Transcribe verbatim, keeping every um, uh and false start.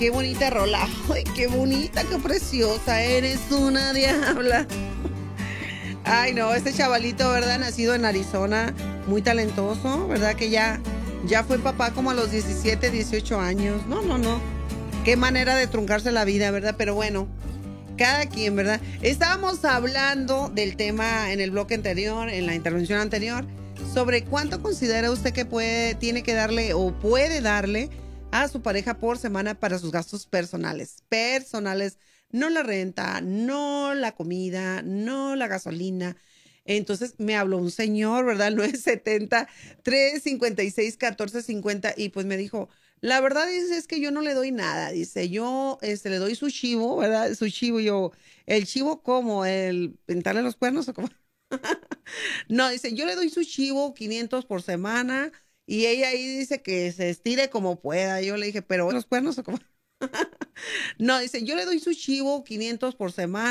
Qué bonita rola. Ay, qué bonita, qué preciosa. Eres una diabla. Ay, no, este chavalito, ¿verdad? Nacido en Arizona, muy talentoso, ¿verdad? Que ya, ya fue papá como a los diecisiete, dieciocho años. No, no, no. Qué manera de truncarse la vida, ¿verdad? Pero bueno, cada quien, ¿verdad? Estábamos hablando del tema en el bloque anterior, en la intervención anterior, sobre cuánto considera usted que puede, tiene que darle o puede darle a su pareja por semana para sus gastos personales. Personales, no la renta, no la comida, no la gasolina. Entonces me habló un señor, ¿verdad? nueve setenta, tres cincuenta y seis, catorce cincuenta y pues me dijo, la verdad es, es que yo no le doy nada. Dice, yo este, le doy su chivo, ¿verdad? Su chivo, yo, ¿el chivo cómo? ¿El pintarle los cuernos o cómo? No, dice, yo le doy su chivo, quinientos por semana, y ella ahí dice que se estire como pueda. Yo le dije, pero los cuernos o cómo? No, dice, yo le doy su chivo, quinientos por semana.